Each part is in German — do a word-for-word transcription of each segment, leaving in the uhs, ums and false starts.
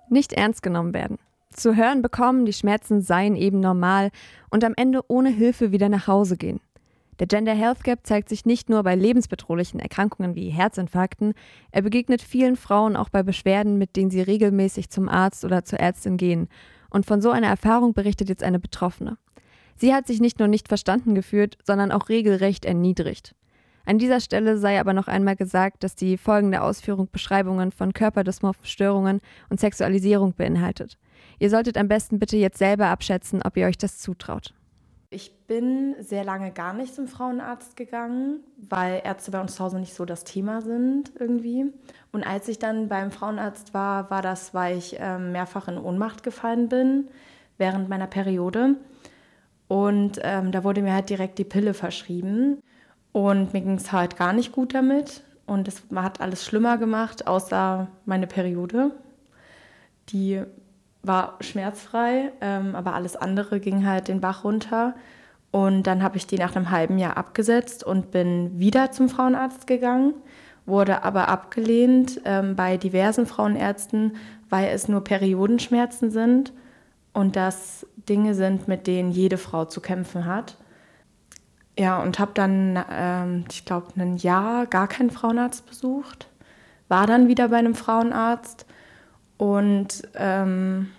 Nicht ernst genommen werden. Zu hören bekommen, die Schmerzen seien eben normal und am Ende ohne Hilfe wieder nach Hause gehen. Der Gender Health Gap zeigt sich nicht nur bei lebensbedrohlichen Erkrankungen wie Herzinfarkten, er begegnet vielen Frauen auch bei Beschwerden, mit denen sie regelmäßig zum Arzt oder zur Ärztin gehen. Und von so einer Erfahrung berichtet jetzt eine Betroffene. Sie hat sich nicht nur nicht verstanden gefühlt, sondern auch regelrecht erniedrigt. An dieser Stelle sei aber noch einmal gesagt, dass die folgende Ausführung Beschreibungen von körperdysmorphen Störungen und Sexualisierung beinhaltet. Ihr solltet am besten bitte jetzt selber abschätzen, ob ihr euch das zutraut. Ich bin sehr lange gar nicht zum Frauenarzt gegangen, weil Ärzte bei uns zu Hause nicht so das Thema sind irgendwie. Und als ich dann beim Frauenarzt war, war das, weil ich äh, mehrfach in Ohnmacht gefallen bin während meiner Periode. Und ähm, da wurde mir halt direkt die Pille verschrieben. Und mir ging es halt gar nicht gut damit. Und es hat alles schlimmer gemacht, außer meine Periode. Die war schmerzfrei, ähm, aber alles andere ging halt den Bach runter. Und dann habe ich die nach einem halben Jahr abgesetzt und bin wieder zum Frauenarzt gegangen, wurde aber abgelehnt ähm, bei diversen Frauenärzten, weil es nur Periodenschmerzen sind und das Dinge sind, mit denen jede Frau zu kämpfen hat. Ja, und habe dann, ähm, ich glaube, ein Jahr gar keinen Frauenarzt besucht, war dann wieder bei einem Frauenarzt. Und ähm,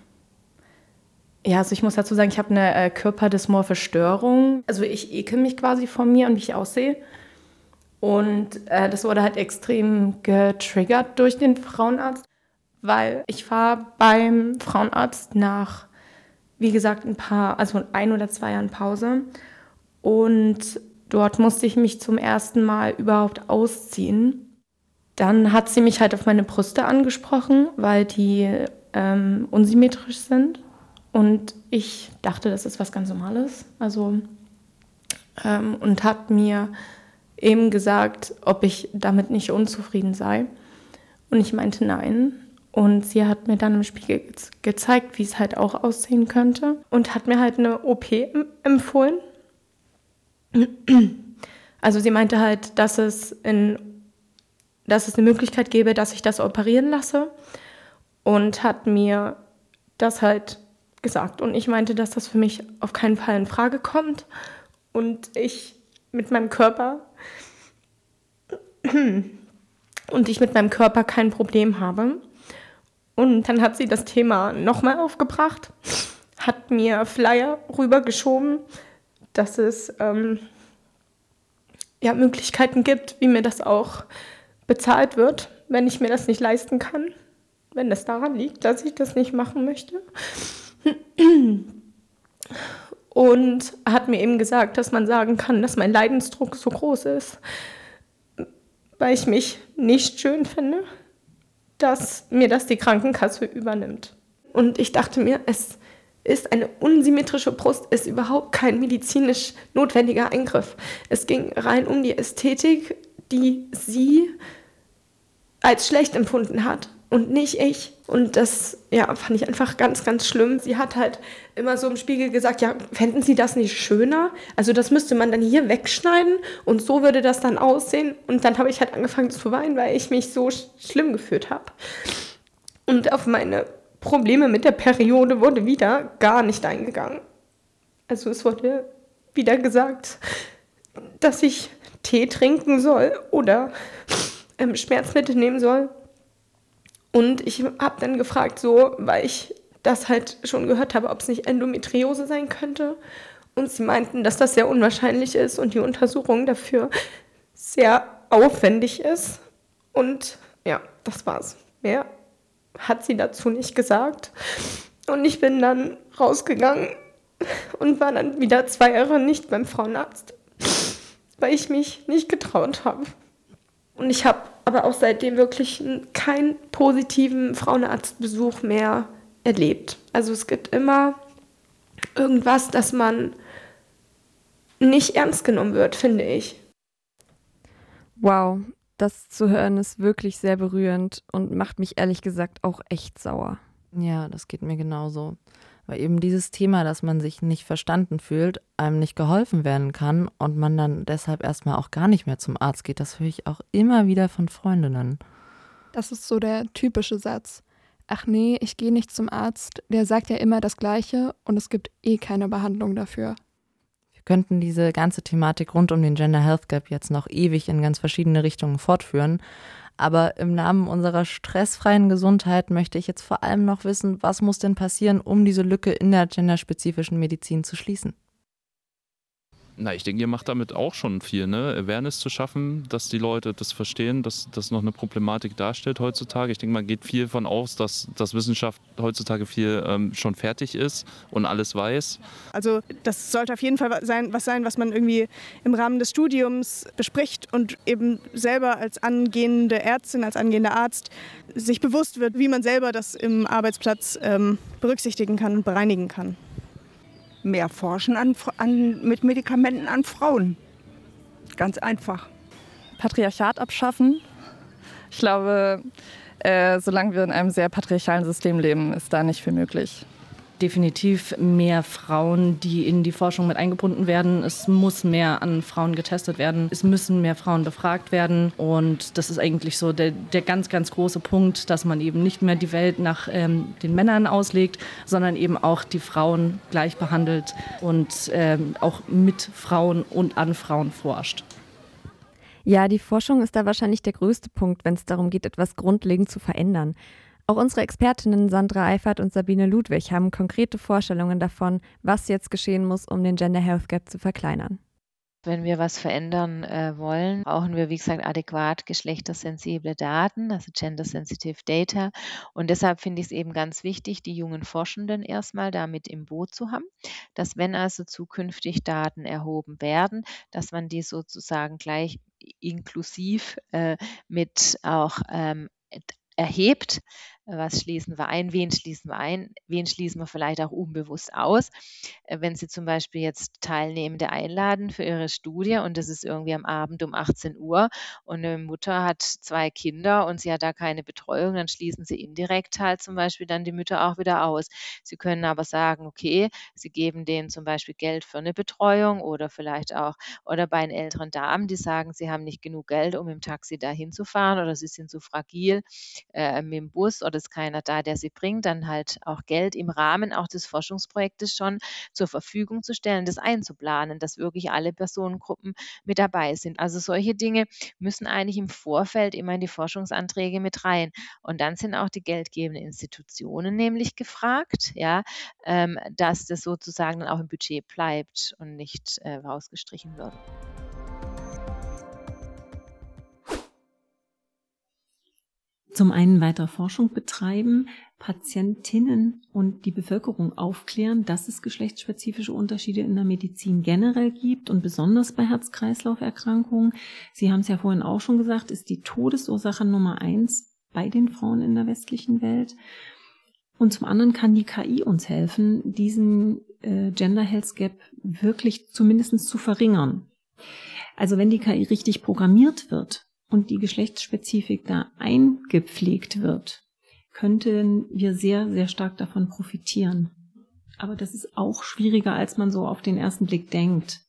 ja, also ich muss dazu sagen, ich habe eine äh, körperdysmorphe Störung. Also ich ekel mich quasi von mir und wie ich aussehe. Und äh, das wurde halt extrem getriggert durch den Frauenarzt, weil ich war beim Frauenarzt nach, wie gesagt, ein paar, also ein oder zwei Jahren Pause. Und dort musste ich mich zum ersten Mal überhaupt ausziehen. Dann hat sie mich halt auf meine Brüste angesprochen, weil die ähm, unsymmetrisch sind. Und ich dachte, das ist was ganz Normales. Also, ähm, und hat mir eben gesagt, ob ich damit nicht unzufrieden sei. Und ich meinte nein. Und sie hat mir dann im Spiegel ge- gezeigt, wie es halt auch aussehen könnte. Und hat mir halt eine O P empfohlen. Also sie meinte halt, dass es in dass es eine Möglichkeit gäbe, dass ich das operieren lasse und hat mir das halt gesagt. Und ich meinte, dass das für mich auf keinen Fall in Frage kommt und ich mit meinem Körper und ich mit meinem Körper kein Problem habe. Und dann hat sie das Thema nochmal aufgebracht, hat mir Flyer rübergeschoben, dass es ähm, ja, Möglichkeiten gibt, wie mir das auch bezahlt wird, wenn ich mir das nicht leisten kann, wenn es daran liegt, dass ich das nicht machen möchte. Und hat mir eben gesagt, dass man sagen kann, dass mein Leidensdruck so groß ist, weil ich mich nicht schön finde, dass mir das die Krankenkasse übernimmt. Und ich dachte mir, es ist eine unsymmetrische Brust, ist überhaupt kein medizinisch notwendiger Eingriff. Es ging rein um die Ästhetik, die sie als schlecht empfunden hat und nicht ich. Und das ja, fand ich einfach ganz, ganz schlimm. Sie hat halt immer so im Spiegel gesagt, ja, fänden Sie das nicht schöner? Also das müsste man dann hier wegschneiden und so würde das dann aussehen. Und dann habe ich halt angefangen zu weinen, weil ich mich so sch- schlimm gefühlt habe. Und auf meine Probleme mit der Periode wurde wieder gar nicht eingegangen. Also es wurde wieder gesagt, dass ich Tee trinken soll oder ähm, Schmerzmittel nehmen soll. Und ich habe dann gefragt, so, weil ich das halt schon gehört habe, ob es nicht Endometriose sein könnte. Und sie meinten, dass das sehr unwahrscheinlich ist und die Untersuchung dafür sehr aufwendig ist. Und ja, das war's. Mehr hat sie dazu nicht gesagt. Und ich bin dann rausgegangen und war dann wieder zwei Jahre nicht beim Frauenarzt, weil ich mich nicht getraut habe. Und ich habe aber auch seitdem wirklich keinen positiven Frauenarztbesuch mehr erlebt. Also es gibt immer irgendwas, dass man nicht ernst genommen wird, finde ich. Wow, das zu hören ist wirklich sehr berührend und macht mich ehrlich gesagt auch echt sauer. Ja, das geht mir genauso. Weil eben dieses Thema, dass man sich nicht verstanden fühlt, einem nicht geholfen werden kann und man dann deshalb erstmal auch gar nicht mehr zum Arzt geht, das höre ich auch immer wieder von Freundinnen. Das ist so der typische Satz. ach nee, ich gehe nicht zum Arzt, der sagt ja immer das Gleiche und es gibt eh keine Behandlung dafür. Wir könnten diese ganze Thematik rund um den Gender Health Gap jetzt noch ewig in ganz verschiedene Richtungen fortführen. Aber im Namen unserer stressfreien Gesundheit möchte ich jetzt vor allem noch wissen, was muss denn passieren, um diese Lücke in der genderspezifischen Medizin zu schließen? Na, ich denke, ihr macht damit auch schon viel, ne? Awareness zu schaffen, dass die Leute das verstehen, dass das noch eine Problematik darstellt heutzutage. Ich denke, man geht viel davon aus, dass, dass Wissenschaft heutzutage viel ähm, schon fertig ist und alles weiß. Also das sollte auf jeden Fall sein, was sein, was man irgendwie im Rahmen des Studiums bespricht und eben selber als angehende Ärztin, als angehender Arzt sich bewusst wird, wie man selber das im Arbeitsplatz ähm, berücksichtigen kann und bereinigen kann. Mehr forschen an, an, mit Medikamenten an Frauen. Ganz einfach. Patriarchat abschaffen. Ich glaube, äh, solange wir in einem sehr patriarchalen System leben, ist da nicht viel möglich. Definitiv mehr Frauen, die in die Forschung mit eingebunden werden. Es muss mehr an Frauen getestet werden. Es müssen mehr Frauen befragt werden. Und das ist eigentlich so der, der ganz, ganz große Punkt, dass man eben nicht mehr die Welt nach ähm, den Männern auslegt, sondern eben auch die Frauen gleich behandelt und ähm, auch mit Frauen und an Frauen forscht. Ja, die Forschung ist da wahrscheinlich der größte Punkt, wenn es darum geht, etwas grundlegend zu verändern. Auch unsere Expertinnen Sandra Eifert und Sabine Ludwig haben konkrete Vorstellungen davon, was jetzt geschehen muss, um den Gender Health Gap zu verkleinern. Wenn wir was verändern äh, wollen, brauchen wir, wie gesagt, adäquat geschlechtersensible Daten, also Gender-Sensitive Data. Und deshalb finde ich es eben ganz wichtig, die jungen Forschenden erstmal damit im Boot zu haben, dass wenn also zukünftig Daten erhoben werden, dass man die sozusagen gleich inklusiv äh, mit auch ähm, erhebt. Was schließen wir ein? Wen schließen wir ein? Wen schließen wir vielleicht auch unbewusst aus? Wenn Sie zum Beispiel jetzt Teilnehmende einladen für Ihre Studie und das ist irgendwie am Abend um achtzehn Uhr und eine Mutter hat zwei Kinder und sie hat da keine Betreuung, dann schließen Sie indirekt halt zum Beispiel dann die Mütter auch wieder aus. Sie können aber sagen, okay, Sie geben denen zum Beispiel Geld für eine Betreuung oder vielleicht auch, oder bei den älteren Damen, die sagen, sie haben nicht genug Geld, um im Taxi dahin zu fahren oder sie sind zu fragil äh, mit dem Bus oder ist keiner da, der sie bringt, dann halt auch Geld im Rahmen auch des Forschungsprojektes schon zur Verfügung zu stellen, das einzuplanen, dass wirklich alle Personengruppen mit dabei sind. Also solche Dinge müssen eigentlich im Vorfeld immer in die Forschungsanträge mit rein. Und dann sind auch die geldgebenden Institutionen nämlich gefragt, ja, ähm, dass das sozusagen dann auch im Budget bleibt und nicht äh, rausgestrichen wird. Zum einen weiter Forschung betreiben, Patientinnen und die Bevölkerung aufklären, dass es geschlechtsspezifische Unterschiede in der Medizin generell gibt und besonders bei Herz-Kreislauf-Erkrankungen. Sie haben es ja vorhin auch schon gesagt, ist die Todesursache Nummer eins bei den Frauen in der westlichen Welt. Und zum anderen kann die K I uns helfen, diesen äh, Gender Health Gap wirklich zumindest zu verringern. Also wenn die K I richtig programmiert wird und die Geschlechtsspezifik da eingepflegt wird, könnten wir sehr, sehr stark davon profitieren. Aber das ist auch schwieriger, als man so auf den ersten Blick denkt.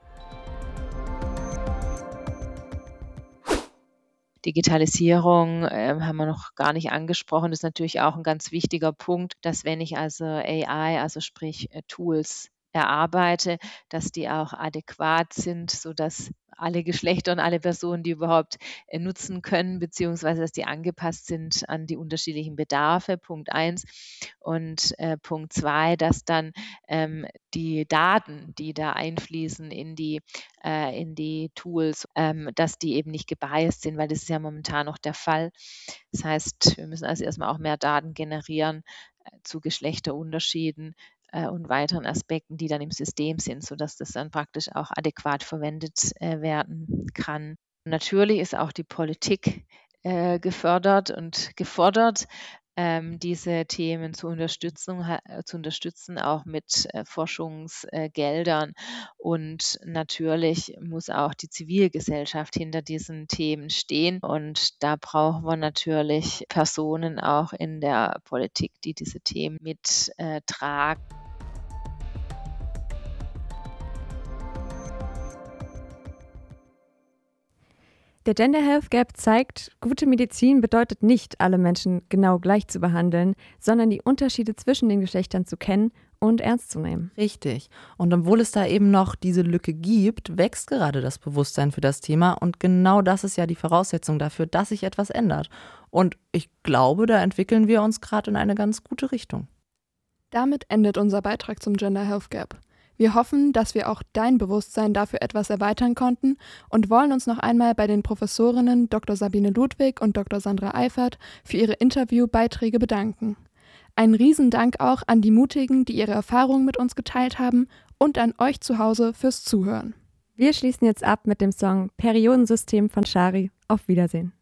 Digitalisierung äh, haben wir noch gar nicht angesprochen. Das ist natürlich auch ein ganz wichtiger Punkt, dass wenn ich also A I, also sprich äh, Tools erarbeite, dass die auch adäquat sind, sodass alle Geschlechter und alle Personen die überhaupt äh, nutzen können, beziehungsweise dass die angepasst sind an die unterschiedlichen Bedarfe, Punkt eins. Und äh, Punkt zwei, dass dann ähm, die Daten, die da einfließen in die, äh, in die Tools, ähm, dass die eben nicht gebiased sind, weil das ist ja momentan noch der Fall. Das heißt, wir müssen also erstmal auch mehr Daten generieren äh, zu Geschlechterunterschieden und weiteren Aspekten, die dann im System sind, sodass das dann praktisch auch adäquat verwendet äh, werden kann. Natürlich ist auch die Politik äh, gefördert und gefordert, ähm, diese Themen zu unterstützen, äh, zu unterstützen, auch mit äh, Forschungsgeldern. Äh, und natürlich muss auch die Zivilgesellschaft hinter diesen Themen stehen. Und da brauchen wir natürlich Personen auch in der Politik, die diese Themen mittragen. Äh, Der Gender Health Gap zeigt, gute Medizin bedeutet nicht, alle Menschen genau gleich zu behandeln, sondern die Unterschiede zwischen den Geschlechtern zu kennen und ernst zu nehmen. Richtig. Und obwohl es da eben noch diese Lücke gibt, wächst gerade das Bewusstsein für das Thema. Und genau das ist ja die Voraussetzung dafür, dass sich etwas ändert. Und ich glaube, da entwickeln wir uns gerade in eine ganz gute Richtung. Damit endet unser Beitrag zum Gender Health Gap. Wir hoffen, dass wir auch dein Bewusstsein dafür etwas erweitern konnten und wollen uns noch einmal bei den Professorinnen Doktor Sabine Ludwig und Doktor Sandra Eifert für ihre Interviewbeiträge bedanken. Einen Riesendank auch an die Mutigen, die ihre Erfahrungen mit uns geteilt haben, und an euch zu Hause fürs Zuhören. Wir schließen jetzt ab mit dem Song Periodensystem von Shari. Auf Wiedersehen.